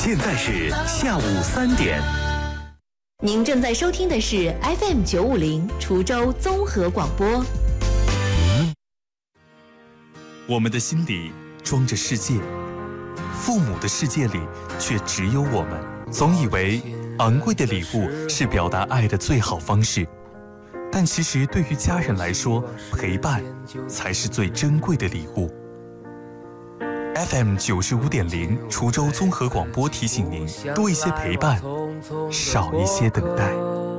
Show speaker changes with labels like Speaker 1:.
Speaker 1: 现在是下午3点。
Speaker 2: 您正在收听的是 FM 950滁州综合广播。
Speaker 3: 我们的心里装着世界，父母的世界里却只有我们。总以为昂贵的礼物是表达爱的最好方式，但其实对于家人来说，陪伴才是最珍贵的礼物。FM 95.0滁州综合广播提醒您：多一些陪伴，少一些等待。